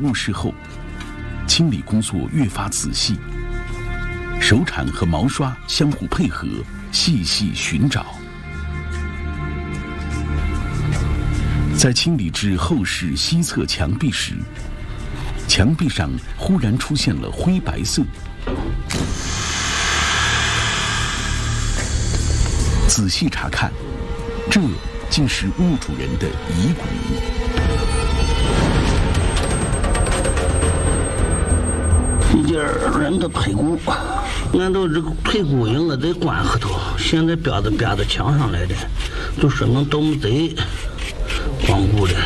墓室后，清理工作越发仔细，手铲和毛刷相互配合，细细寻找。在清理至后室西侧墙壁时，墙壁上忽然出现了灰白色。仔细查看，这竟是墓主人的遗骨。 一件人的腿骨，俺都这个腿骨应该在棺后头，现在别到墙上来的，就说明盗墓贼光顾的。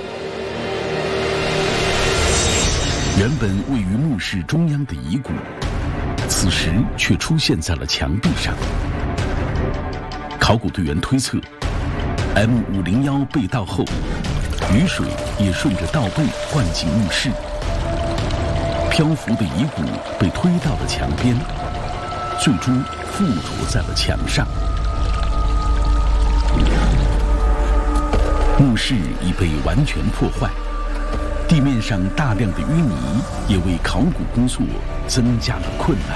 原本位于墓室中央的遗骨，此时却出现在了墙壁上。考古队员推测 ，M501被盗后，雨水也顺着盗背灌进墓室，漂浮的遗骨被推到了墙边，最终附着在了墙上。墓室已被完全破坏，地面上大量的淤泥也为考古工作增加了困难。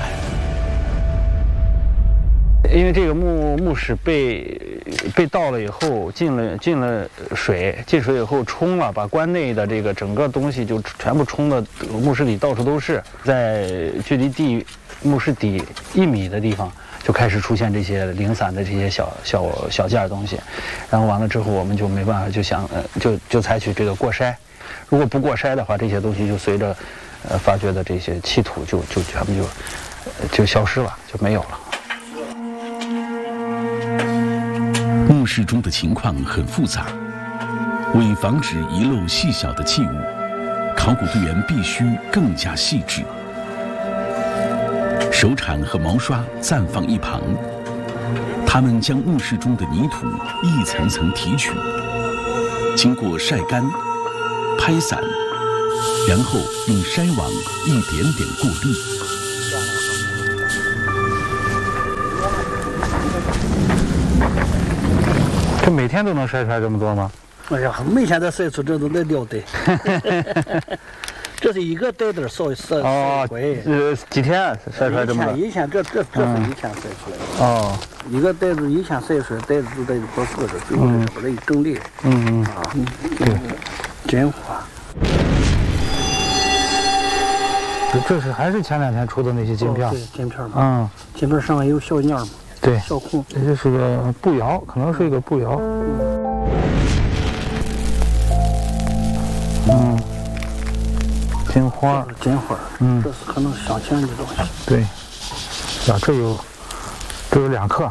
因为这个墓室被盗了以后，进了水，进水以后冲了，把棺内的这个整个东西就全部冲到墓室里，到处都是。在距离墓室底1米的地方，就开始出现这些零散的这些小件东西，然后完了之后，我们就没办法，就想就采取这个过筛。如果不过筛的话，这些东西就随着发掘的这些稀土就全部就消失了，就没有了。 墓室中的情况很复杂，为防止遗漏细小的器物，考古队员必须更加细致。手铲和毛刷暂放一旁，他们将墓室中的泥土一层层提取，经过晒干、拍散，然后用筛网一点点过滤。 这每天都能筛出来这么多吗？ 哎呀，每天都筛出这都得了得。这是一个袋子扫回。 几天筛出来这么多？ 一天这是一天筛出来的。 哦， 一个袋子一天筛出来，袋子就在一块搁着，最后把它一整理。对，真花。 这是还是前2天出的那些金片？ 对，金片嘛。金片上面有小鸟嘛。 对， 小孔， 这是个步摇，可能是一个步摇。金花， 这是可能镶嵌的东西。 对，呀，这有2克。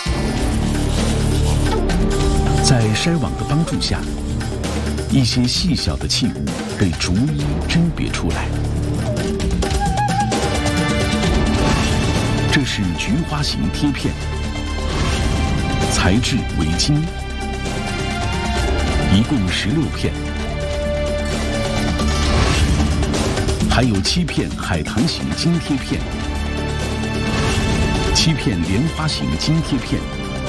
在筛网的帮助下，一些细小的器物被逐一甄别出来。这是菊花形贴片，材质为金，一共16片，还有7片海棠形金贴片，7片莲花形金贴片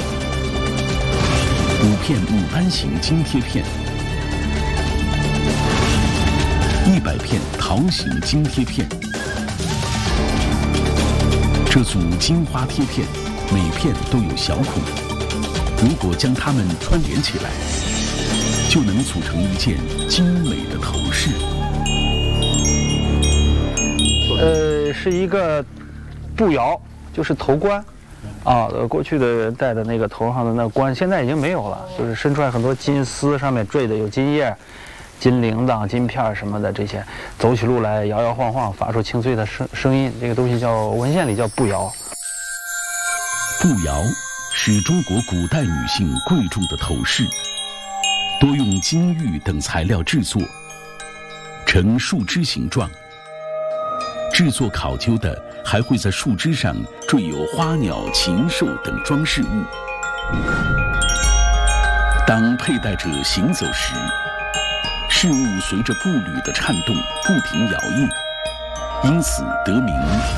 ，5片牡丹形金贴片，100片桃形金贴片。这组金花贴片，每片都有小孔，如果将它们串联起来，就能组成一件精美的头饰。 是一个步摇，就是头冠，过去的人戴的那个头上的那冠，现在已经没有了，就是伸出来很多金丝，上面缀的有金叶、金铃铛、金片什么的，这些走起路来摇摇晃晃，发出清脆的声音。这个东西文献里叫步摇。 步摇是中国古代女性贵重的头饰，多用金玉等材料制作，呈树枝形状。制作考究的还会在树枝上缀有花鸟、禽兽等装饰物。当佩戴者行走时，事物随着步履的颤动不停摇曳，因此得名